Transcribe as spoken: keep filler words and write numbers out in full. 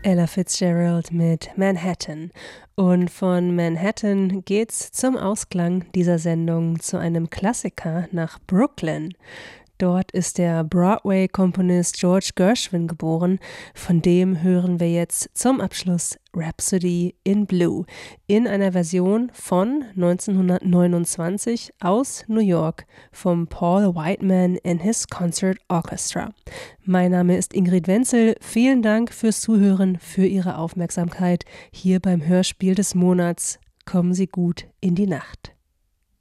Ella Fitzgerald mit Manhattan. Und von Manhattan geht's zum Ausklang dieser Sendung zu einem Klassiker nach Brooklyn. Dort ist der Broadway-Komponist George Gershwin geboren. Von dem hören wir jetzt zum Abschluss Rhapsody in Blue in einer Version von neunzehnhundertneunundzwanzig aus New York vom Paul Whiteman and His Concert Orchestra. Mein Name ist Ingrid Wenzel. Vielen Dank fürs Zuhören, für Ihre Aufmerksamkeit hier beim Hörspiel des Monats. Kommen Sie gut in die Nacht.